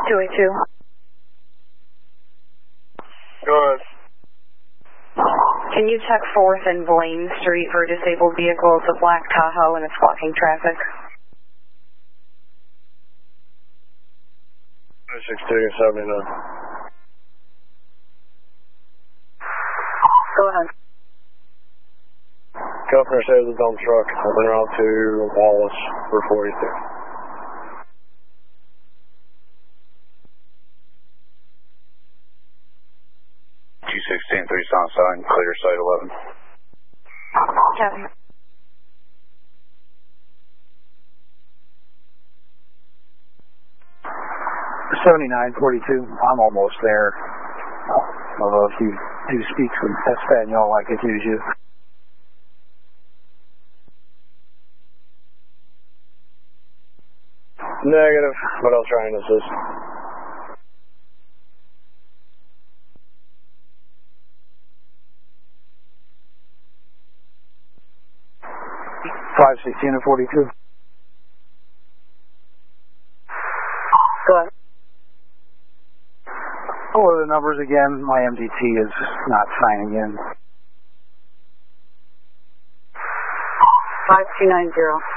282. Go ahead. Can you check 4th and Blaine Street for a disabled vehicle? It's a black Tahoe and it's blocking traffic. 6279. Go ahead. Customer says the dump truck en route to Wallace for 42. G16, 3 sound sign, clear site 11. Copy. $79.42. I'm almost there. Although if you do speak some Espanol, I could use you. Negative, but I'll try and assist. $516.42. Go ahead. What are the numbers again? My MDT is not signing in. 5290.